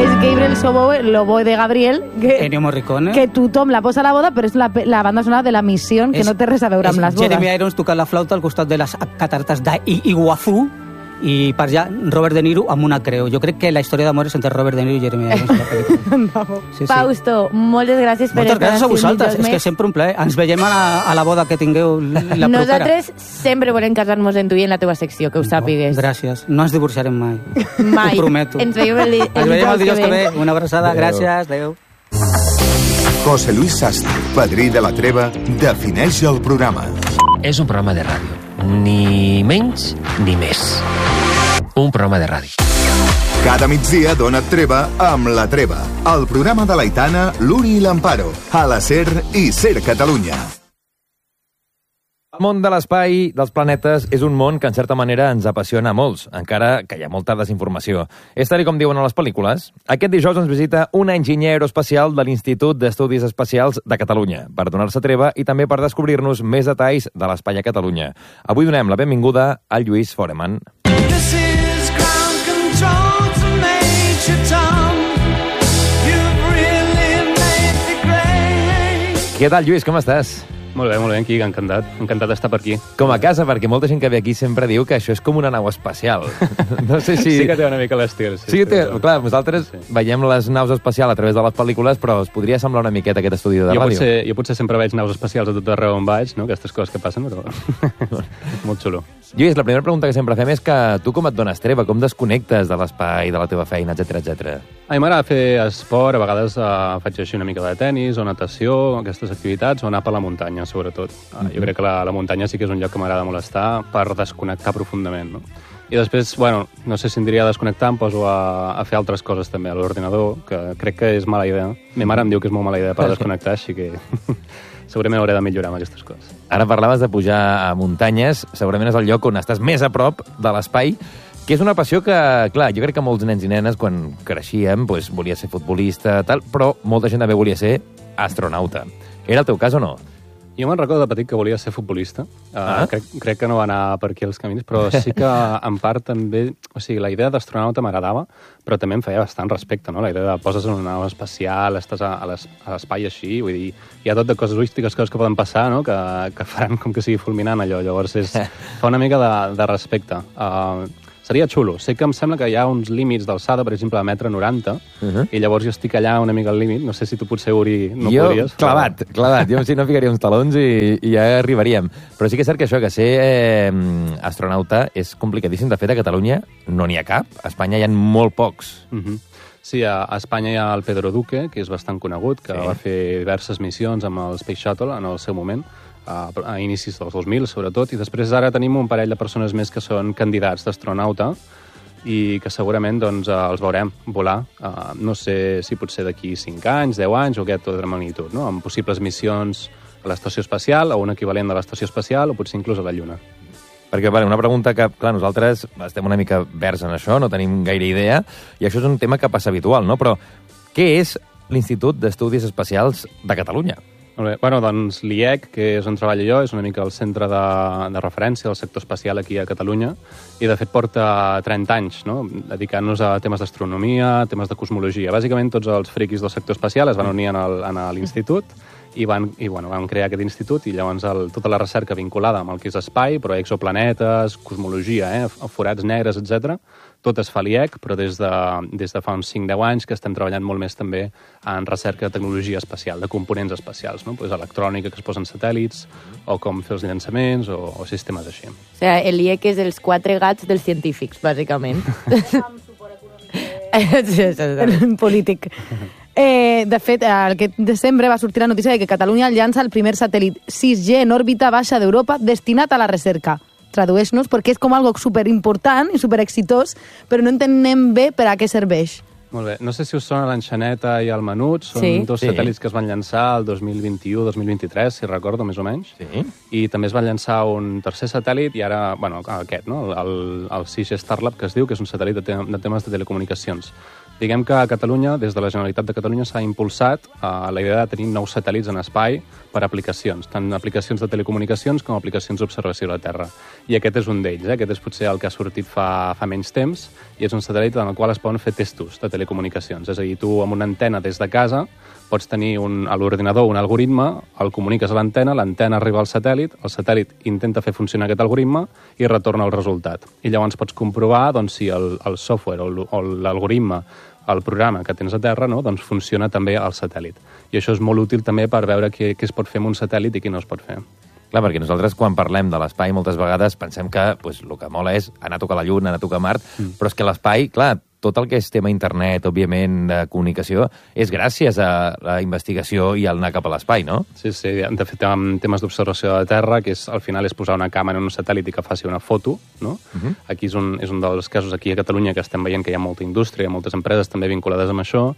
és Gabriel Soboe, l'oboe de Gabriel, Ennio Morricone. que tothom la posa a la boda, però és la banda sonora de La Missió, que no té res a veure amb les bodes. Jeremy Irons tocant la flauta al costat de les catarates d'Iguazú, i per allà Robert De Niro amb una creu. Jo crec que la història d'amor és entre Robert De Niro i Jeremy Irons. Sí. Fausto, moltes gràcies per moltes gràcies a vosaltres, és que sempre un plaer. Ens veiem a la boda que tingueu la propera. Nosaltres sempre volem casar-nos en tu i en la teva secció, que ho sàpigues. Gràcies, no ens divorciarem mai. Mai. Ho prometo. Ens veiem el dijous que ve. Una abraçada, gràcies, adéu. José Luis Sastre, padrí de la treva, defineix el programa. És un programa de ràdio. Ni menys ni més. Un programa de ràdio. Cada migdia dona treva amb La Treva, el programa de l'Aitana, l'Uri i l'Amparo, a la SER i SER Catalunya. El món de l'espai, dels planetes, és un món que en certa manera ens apassiona a molts, encara que hi ha molta desinformació. És tal com diuen a les pel·lícules. Aquest dijous ens visita una enginyer aeroespacial de l'Institut d'Estudis Espacials de Catalunya per donar-se treva i també per descobrir-nos més detalls de l'espai a Catalunya. Avui donem la benvinguda a Lluís Foreman. Què tal, Lluís? Com estàs? Molt bé, aquí, encantat d'estar per aquí. Com a casa, perquè molta gent que ve aquí sempre diu que això és com una nau espacial. No sé si... Sí que té una mica l'estil. Sí, clar, nosaltres veiem les naus espacials a través de les pel·lícules, però es podria semblar una miqueta aquest estudi de ràdio. Jo potser sempre veig naus espacials a tot arreu on vaig, no? Aquestes coses que passen, però... Molt xulo. Lluís, la primera pregunta que sempre fem és que tu com et dones treva, com desconnectes de l'espai, de la teva feina, etc. A mi m'agrada fer esport, a vegades faig així una mica de tennis o natació, aquestes activitats, o anar per la muntanya, sobretot. Jo crec que la muntanya sí que és un lloc que m'agrada molt estar per desconnectar profundament, no? I després, no sé si em diria desconnectar, em poso a fer altres coses també a l'ordinador, que crec que és mala idea. Ma mare em diu que és molt mala idea per desconnectar, així que segurament hauré de millorar amb aquestes coses. Ara parlaves de pujar a muntanyes, segurament és el lloc on estàs més a prop de l'espai, que és una passió que, clar, jo crec que molts nens i nenes, quan creixíem, volia ser futbolista, tal, però molta gent també volia ser astronauta. Era el teu cas o no? Jo me'n recordo de petit que volia ser futbolista. Crec que no va anar per aquí els camins, però sí que en part també... O sigui, la idea d'astronauta m'agradava, però també em feia bastant respecte, no? La idea de poses en una nau espacial, estàs a l'espai així, vull dir, hi ha tot de coses coses que poden passar, no? Que faran com que sigui fulminant allò. Llavors fa una mica de respecte. Seria xulo. Sé que em sembla que hi ha uns límits d'alçada, per exemple, de 1,90 m, i llavors jo estic allà una mica al límit. No sé si tu potser, Uri, no podries. Clavat. Jo si no ficaria uns talons i ja arribaríem. Però sí que és cert que això, que ser astronauta és complicadíssim. De fet, a Catalunya no n'hi ha cap. A Espanya hi ha molt pocs. Sí, a Espanya hi ha el Pedro Duque, que és bastant conegut, que va fer diverses missions amb el Space Shuttle en el seu moment, a inicis dels 2000, sobretot, i després ara tenim un parell de persones més que són candidats d'astronauta i que segurament els veurem volar, no sé si potser d'aquí 5 anys, 10 anys o aquest ordre de magnitud, no? Amb possibles missions a l'estació espacial o un equivalent de l'estació espacial o potser inclús a la Lluna. Perquè, una pregunta que, clar, nosaltres estem una mica verds en això, no tenim gaire idea, i això és un tema que passa habitual, no? Però què és l'Institut d'Estudis Espacials de Catalunya? Molt bé. Doncs l'IEC, que és on treballo jo, és una mica el centre de referència del sector espacial aquí a Catalunya i, de fet, porta 30 anys, no? Dedicant-nos a temes d'astronomia, temes de cosmologia. Bàsicament, tots els friquis del sector espacial es van unir a l'institut i van crear aquest institut i llavors tota la recerca vinculada amb el que és espai, però exoplanetes, cosmologia, forats negres, etc. Tot es fa a l'IEC, però des de fa uns 5-10 anys que estem treballant molt més també en recerca de tecnologia espacial, de components espacials, no? Pues electrònica que es posen satèl·lits, o com fer els llançaments, o sistemes així. O sigui, l'IEC és els 4 gats dels científics, bàsicament. Amb suport econòmic polític. De fet, aquest desembre va sortir la notícia de que Catalunya llança el primer satèl·lit 6G en òrbita baixa d'Europa destinat a la recerca. Tradueix-nos, perquè és com algo superimportant i superexitós, però no entenem bé per a què serveix. Molt bé. No sé si us sona l'Enxaneta i el Menut. Són dos satèl·lits que es van llançar el 2021-2023, si recordo, més o menys. Sí. I també es va llançar un tercer satèl·lit i ara, aquest, no? El 6G Starlab, que es diu, que és un satèl·lit de temes de telecomunicacions. Diguem que a Catalunya, des de la Generalitat de Catalunya, s'ha impulsat la idea de tenir nous satèl·lits en espai per aplicacions, tant aplicacions de telecomunicacions com aplicacions d'observació de la Terra. I aquest és un d'ells, aquest és potser el que ha sortit fa menys temps, i és un satèl·lit en el qual es poden fer testos de telecomunicacions. És a dir, tu amb una antena des de casa pots tenir a l'ordinador un algoritme, el comuniques a l'antena arriba al satèl·lit, el satèl·lit intenta fer funcionar aquest algoritme i retorna el resultat. I llavors pots comprovar si el software o l'algoritme, el programa que tens a terra, doncs funciona també al satèl·lit. I això és molt útil també per veure què es pot fer amb un satèl·lit i què no es pot fer. Clar, perquè nosaltres quan parlem de l'espai moltes vegades pensem que el que mola és anar a tocar la Lluna, anar a tocar Mart, però és que l'espai, clar, tot el que és tema internet, òbviament, de comunicació, és gràcies a la investigació i al anar cap a l'espai, no? Sí, de fet, amb temes d'observació de la Terra, que al final és posar una càmera en un satèl·lit i que faci una foto, no? Aquí és un dels casos aquí a Catalunya que estem veient que hi ha molta indústria, moltes empreses també vinculades amb això,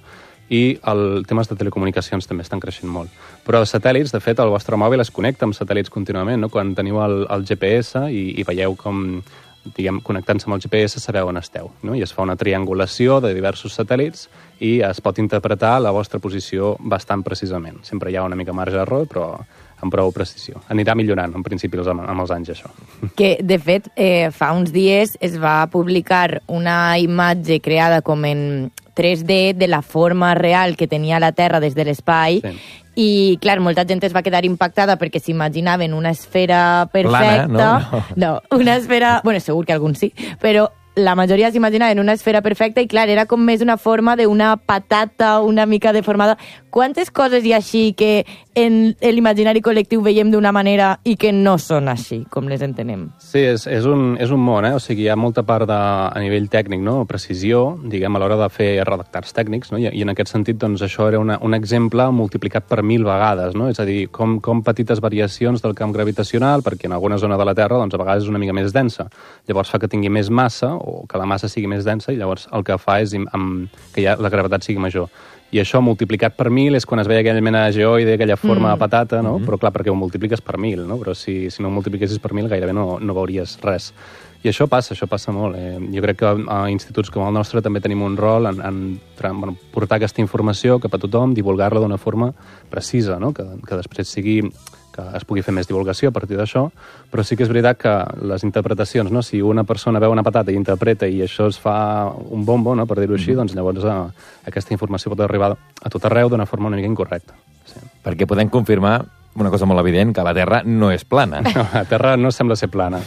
i els temes de telecomunicacions també estan creixent molt. Però els satèl·lits, de fet, el vostre mòbil es connecta amb satèl·lits contínuament, no? Quan teniu el GPS i veieu com, diguem, connectant-se amb el GPS sabeu on esteu, no? I es fa una triangulació de diversos satèl·lits i es pot interpretar la vostra posició bastant precisament. Sempre hi ha una mica marge d'error, però amb prou precisió. Anirà millorant, en principi, amb els anys, això. Que, de fet, fa uns dies es va publicar una imatge creada com en 3D de la forma real que tenia la Terra des de l'espai, i, clar, molta gent es va quedar impactada perquè s'imaginaven una esfera perfecta. Plana, no? No, una esfera... Bueno, segur que alguns sí, però la majoria s'imaginaven una esfera perfecta i, clar, era com més una forma d'una patata una mica deformada. Quantes coses hi ha així que en l'imaginari col·lectiu veiem d'una manera i que no són així, com les entenem? Sí, és un món, O sigui, hi ha molta part a nivell tècnic, no? Precisió, diguem, a l'hora de fer redactats tècnics, no? I en aquest sentit, doncs, això era un exemple multiplicat per 1000 vegades, no? És a dir, com petites variacions del camp gravitacional, perquè en alguna zona de la Terra, doncs, a vegades és una mica més densa. Llavors fa que tingui més massa, o que la massa sigui més densa, i llavors el que fa és que la gravetat sigui major. I això multiplicat per 1000 és quan es veia aquella mena de geoide, aquella forma de patata, no? Però clar, perquè ho multipliques per 1000, no? Però si no ho multipliquessis per 1000 gairebé no veuries res. I això passa molt. Jo crec que a instituts com el nostre també tenim un rol en portar aquesta informació cap a tothom, divulgar-la d'una forma precisa, no? Que després que es pugui fer més divulgació a partir d'això, però sí que és veritat que les interpretacions, no? Si una persona veu una patata i interpreta i això es fa un bombo, no? Per dir-ho així, doncs llavors aquesta informació pot arribar a tot arreu d'una forma una mica incorrecta. Sí. Perquè podem confirmar una cosa molt evident, que la Terra no és plana. No, la Terra no sembla ser plana.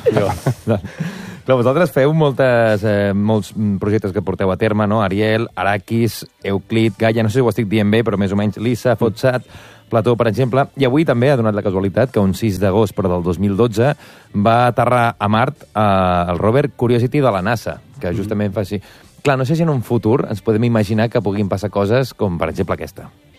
Però vosaltres feu molts projectes que porteu a terme, no? Ariel, Arrakis, Euclid, Gaia, no sé si ho estic dient bé, però més o menys Lisa, Fotsat, Plató, per exemple. I avui també ha donat la casualitat que un 6 d'agost, però del 2012, va aterrar a Mart el rover Curiosity de la NASA, que justament fa així. Clar, no sé si en un futur ens podem imaginar que puguin passar coses com, per exemple, aquesta.